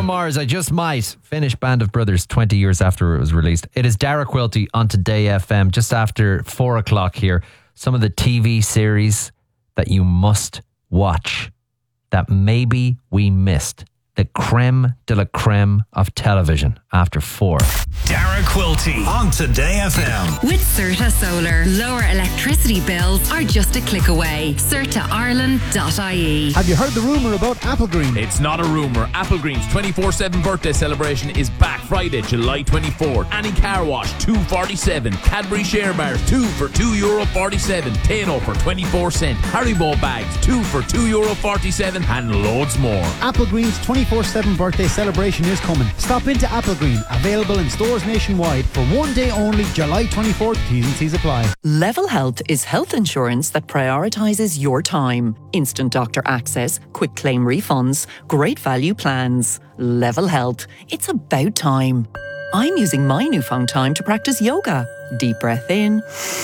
Mars, I Just Might. Finnish Band of Brothers, 20 years after it was released. It is Dara Quilty on Today FM, just after 4 o'clock here. Some of the TV series that you must watch that maybe we missed. The creme de la creme of television after 4. Dara Quilty on Today FM. With Certa Solar, lower electricity bills are just a click away. CertaIreland.ie. Have you heard the rumour about Applegreen? It's not a rumour. Applegreen's 24/7 birthday celebration is back Friday, July 24th. Annie Car Wash, $2.47. Cadbury Share Bars, 2 for €2.47. Tano for 24 cents. Haribo bags, 2 for €2.47. And loads more. Applegreen's 24/7 birthday celebration is coming. Stop into Applegreen, available in stores nationwide for one day only, July 24th. T's and C's apply. Level Health is health insurance that prioritises your time. Instant doctor access, quick claim refunds, great value plans. Level Health. It's about time. I'm using my newfound time to practice yoga. Deep breath in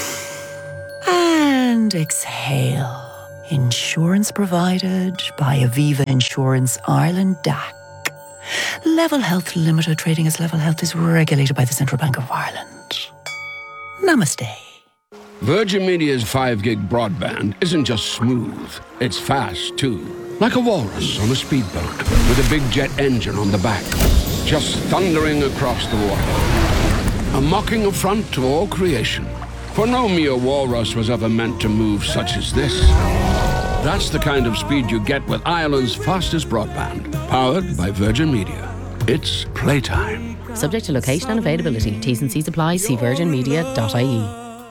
and exhale. Insurance provided by Aviva Insurance Ireland DAC. Level Health Limited, trading as Level Health, is regulated by the Central Bank of Ireland. Namaste. Virgin Media's 5 gig broadband isn't just smooth, it's fast too. Like a walrus on a speedboat with a big jet engine on the back, just thundering across the water. A mocking affront to all creation. For no mere walrus was ever meant to move such as this. That's the kind of speed you get with Ireland's fastest broadband, powered by Virgin Media. It's playtime. Subject to location and availability. T's and C's apply. See virginmedia.ie.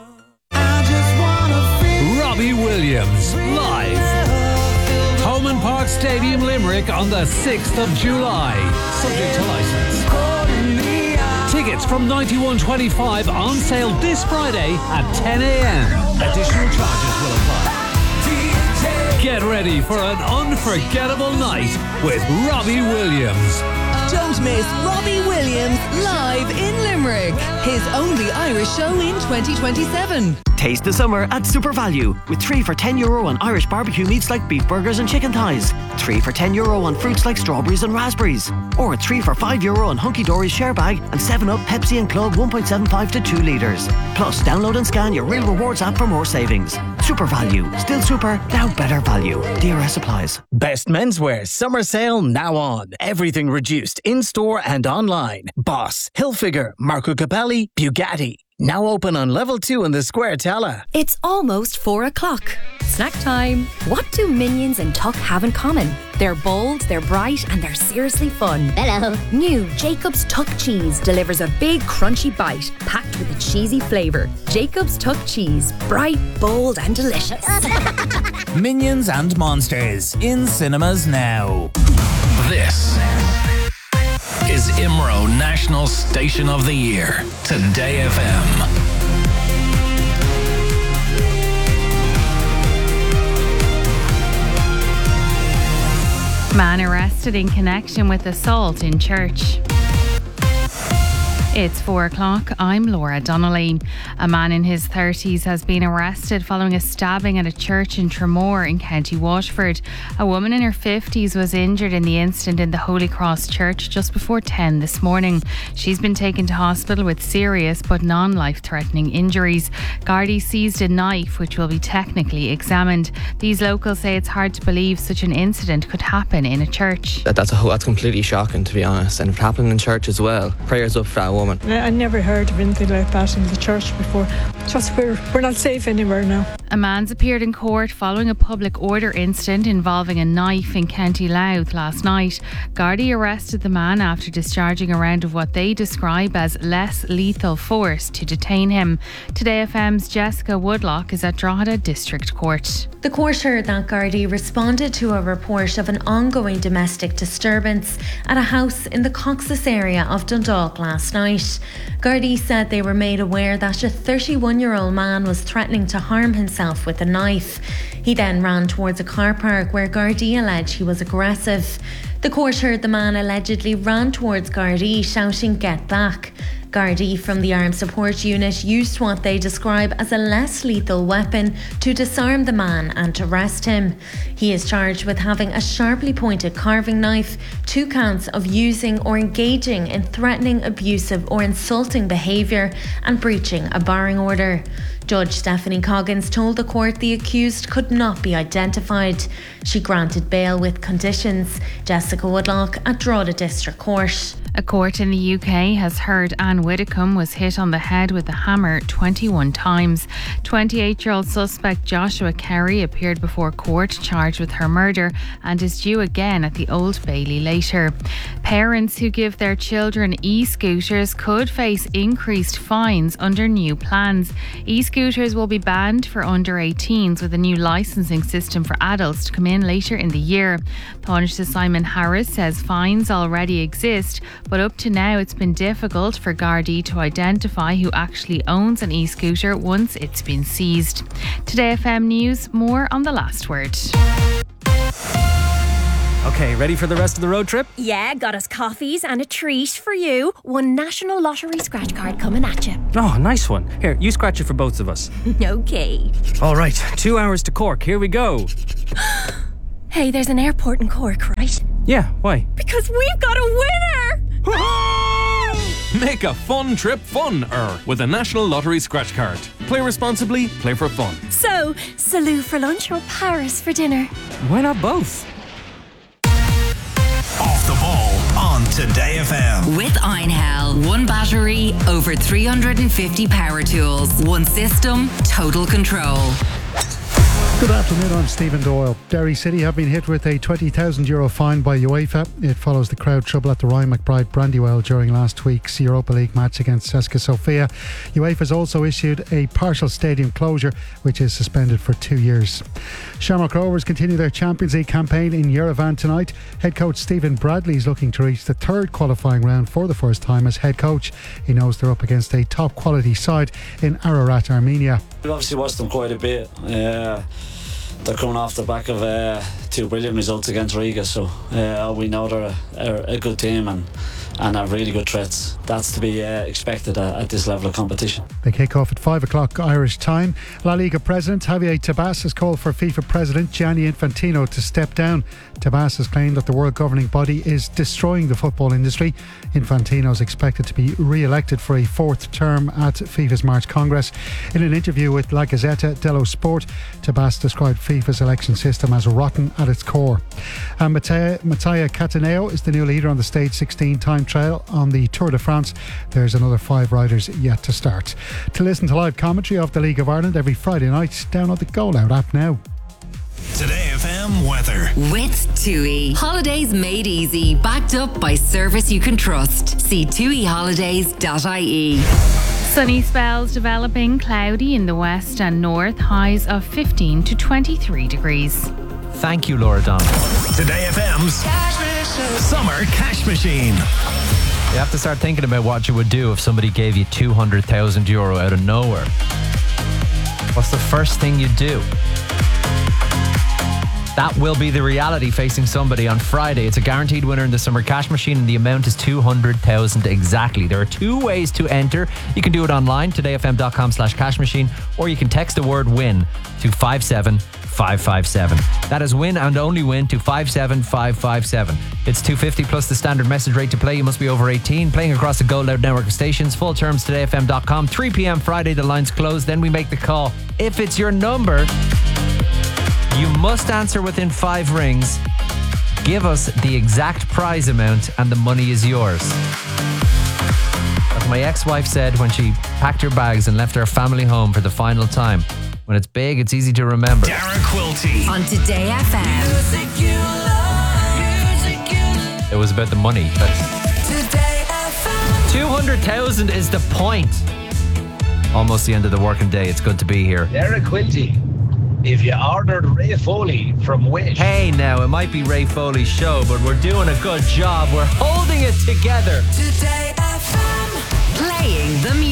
Robbie Williams, live. Holman Park Stadium, Limerick on the 6th of July. Subject to licence. Tickets from $91.25 on sale this Friday at 10 a.m. Additional charges will apply. Get ready for an unforgettable night with Robbie Williams. Don't miss Robbie Williams live in Limerick. His only Irish show in 2027. Taste the summer at Super Value with 3 for €10 on Irish barbecue meats like beef burgers and chicken thighs, 3 for €10 on fruits like strawberries and raspberries, or 3 for €5 on Hunky Dory's share bag and 7-Up, Pepsi and Club 1.75 to 2 litres. Plus, download and scan your Real Rewards app for more savings. Super Value. Still super, now better value. DRS applies. Best menswear summer sale now on. Everything reduced in-store and online. Boss, Hilfiger, Marco Capelli, Bugatti. Now open on level 2 in the Square Tala. It's almost 4 o'clock. Snack time. What do Minions and Tuck have in common? They're bold, they're bright, and they're seriously fun. Hello. New Jacob's Tuck Cheese delivers a big crunchy bite packed with a cheesy flavour. Jacob's Tuck Cheese. Bright, bold, and delicious. Minions and Monsters in cinemas now. This is IMRO National Station of the Year. Today FM. Man arrested in connection with assault in church. It's 4 o'clock. I'm Laura Donnelly. A man in his 30s has been arrested following a stabbing at a church in Tramore in County Waterford. A woman in her 50s was injured in the incident in the Holy Cross Church just before 10 this morning. She's been taken to hospital with serious but non-life-threatening injuries. Gardaí seized a knife which will be technically examined. These locals say it's hard to believe such an incident could happen in a church. That's completely shocking, to be honest, and it happened in church as well. Prayers up for that woman. I never heard of anything like that in the church before. Just we're not safe anywhere now. A man's appeared in court following a public order incident involving a knife in County Louth last night. Gardaí arrested the man after discharging a round of what they describe as less lethal force to detain him. Today FM's Jessica Woodlock is at Drogheda District Court. The court heard that Gardaí responded to a report of an ongoing domestic disturbance at a house in the Coxus area of Dundalk last night. Gardaí said they were made aware that a 31-year-old man was threatening to harm himself with a knife. He then ran towards a car park where Gardaí alleged he was aggressive. The court heard the man allegedly ran towards Gardaí shouting "Get back." Gardaí from the Armed Support Unit used what they describe as a less lethal weapon to disarm the man and arrest him. He is charged with having a sharply pointed carving knife, 2 counts of using or engaging in threatening, abusive or insulting behaviour and breaching a barring order. Judge Stephanie Coggins told the court the accused could not be identified. She granted bail with conditions. Jessica Woodlock at Drogheda District Court. A court in the UK has heard Anne Widdecombe was hit on the head with a hammer 21 times. 28-year-old suspect Joshua Kerry appeared before court charged with her murder and is due again at the Old Bailey later. Parents who give their children e-scooters could face increased fines under new plans. E-scooters will be banned for under 18s with a new licensing system for adults to come in later in the year. Taoiseach Simon Harris says fines already exist, but up to now it's been difficult for Gardaí to identify who actually owns an e-scooter once it's been seized. Today FM News, more on the last word. Okay, ready for the rest of the road trip? Yeah, got us coffees and a treat for you. One National Lottery scratch card coming at you. Oh, nice one. Here, you scratch it for both of us. Okay. All right, 2 hours to Cork. Here we go. Hey, there's an airport in Cork, right? Yeah, why? Because we've got a winner! Make a fun trip fun-er with a National Lottery scratch card. Play responsibly, play for fun. So, Salou for lunch or Paris for dinner? Why not both? Off the ball on Today FM. With Einhell, one battery, over 350 power tools, one system, total control. Good afternoon, I'm Stephen Doyle. Derry City have been hit with a €20,000 fine by UEFA. It follows the crowd trouble at the Ryan McBride Brandywell during last week's Europa League match against CSKA Sofia. UEFA's also issued a partial stadium closure, which is suspended for 2 years. Shamrock Rovers continue their Champions League campaign in Yerevan tonight. Head coach Stephen Bradley is looking to reach the third qualifying round for the first time as head coach. He knows they're up against a top quality side in Ararat, Armenia. We've obviously watched them quite a bit. They're coming off the back of 2 brilliant results against Riga, so we know they're a good team and have really good threats. That's to be expected at this level of competition. They kick off at 5 o'clock Irish time. La Liga President Javier Tebas has called for FIFA President Gianni Infantino to step down. Tebas has claimed that the world governing body is destroying the football industry. Infantino is expected to be re-elected for a 4th term at FIFA's March Congress. In an interview with La Gazzetta dello Sport, Tebas described FIFA's election system as rotten at its core. And Mattia Cataneo is the new leader on the stage 16 time trial on the Tour de France. There's another 5 riders yet to start. To listen to live commentary of the League of Ireland every Friday night, download the Go Loud app now. Today FM weather. With TUI. Holidays made easy. Backed up by service you can trust. See tuiholidays.ie. Sunny spells developing, cloudy in the west and north, highs of 15 to 23 degrees. Thank you, Laura Donnelly. Today FM's Summer Cash Machine. You have to start thinking about what you would do if somebody gave you €200,000 out of nowhere. What's the first thing you'd do? That will be the reality facing somebody on Friday. It's a guaranteed winner in the Summer Cash Machine and the amount is €200,000 exactly. There are 2 ways to enter. You can do it online, todayfm.com/cash machine, or you can text the word win to 57557. That is win and only win to 57557. It's $250 plus the standard message rate to play. You must be over 18. Playing across the Go Loud network of stations. Full terms todayfm.com. 3 p.m. Friday, the lines close. Then we make the call. If it's your number, you must answer within 5 rings. Give us the exact prize amount and the money is yours. As my ex-wife said when she packed her bags and left our family home for the final time, when it's big, it's easy to remember. Dara Quilty. On Today FM. It was about the money. But 200,000 is the point. Almost the end of the working day. It's good to be here. Dara Quilty. If you ordered Ray Foley from Wish. Hey now, it might be Ray Foley's show, but we're doing a good job. We're holding it together. Today FM. Playing the music.